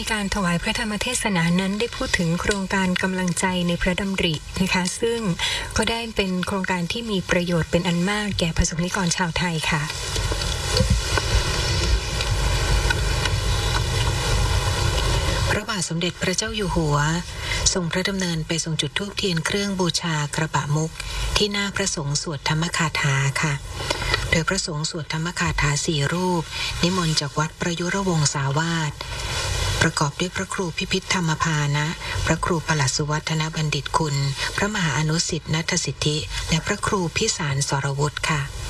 มีการถวายพระธรรมเทศนานั้นได้พูดถึงโครงการกำลังใจในพระดำรินะคะซึ่งก็ได้เป็นโครงการที่มีประโยชน์เป็นอันมากแก่ประสบนิกรชาวไทยค่ะพระบาทสมเด็จพระเจ้าอยู่หัวทรงพระดำเนินไปทรงจุดธูปเทียนเครื่องบูชากระบะมุกที่หน้าพระสงฆ์สวดธรรมคาถาค่ะโดยพระสงฆ์สวดธรรมคาถา4 รูปนิมนต์จากวัดประยุรวงศาวาสประกอบด้วยพระครูพิพิธธรรมภานะพระครูปลัดสุวัฒนบัณฑิตคุณพระมหาอนุสิทธิ์ณัฐสิทธิและพระครูพิสารสรวุฒิค่ะ